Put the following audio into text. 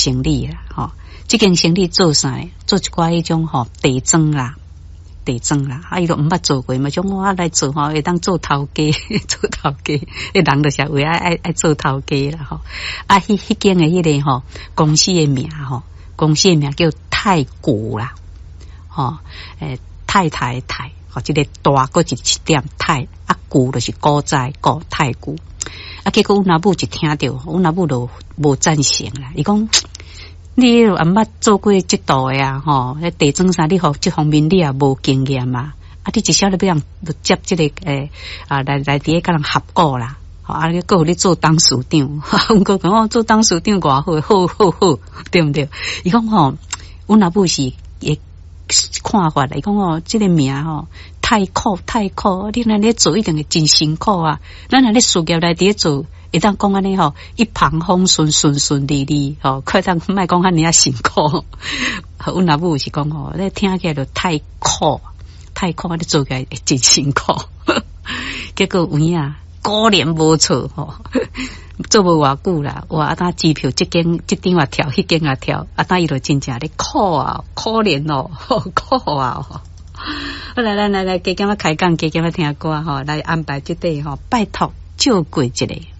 生理啦，吼，这件生理做啥？做一寡迄种吼地庄啦。地庄啦，伊都毋捌做过嘛，种我来做吼，会当做头家，做头家，迄人就是为爱做头家啦吼。啊，迄间诶迄个吼公司诶名吼，公司诶名叫太古啦，吼，太太太，吼，即个大个一点太，啊古就是古早古太古。啊，结果阮阿母一听到，阮阿母就无赞成啦，伊讲。你又毋捌做过即道诶啊，吼，迄地庄啥你互即方面你也无经验嘛，啊，你至少你要人接即个来伫咧甲人合作啦，吼，啊，你搁互你做董事长，阮哥讲我做董事长偌好，对毋对？伊讲吼，阮阿母是会看法啦，伊讲吼，即个名吼太苦，你若咧做一定会真辛苦啊，咱若咧事业内底做。会当讲安尼吼，一帆风顺利吼，可当莫讲安尼啊辛苦。阮阿母是讲吼，你听起来就太苦，你做起来会真辛苦。结果有影果然无错吼，做无偌久啦，哇！啊，当机票这张也跳，迄间也跳，啊，当伊就真正咧苦啊，可怜哦，苦啊。好来，加减啊开讲，加减啊听歌吼，来安排即块吼，拜托照顾一下。